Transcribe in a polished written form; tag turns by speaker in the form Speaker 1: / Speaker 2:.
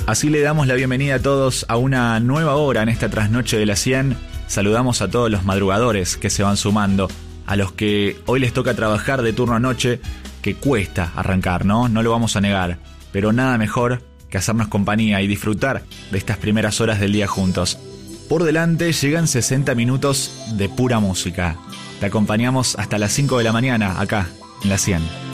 Speaker 1: Así le damos la bienvenida a todos a una nueva hora en esta trasnoche de la 100. Saludamos a todos los madrugadores que se van sumando, a los que hoy les toca trabajar de turno a noche, que cuesta arrancar, ¿no? No lo vamos a negar, pero nada mejor que hacernos compañía y disfrutar de estas primeras horas del día juntos. Por delante llegan 60 minutos de pura música. Te acompañamos hasta las 5 de la mañana acá en la 100.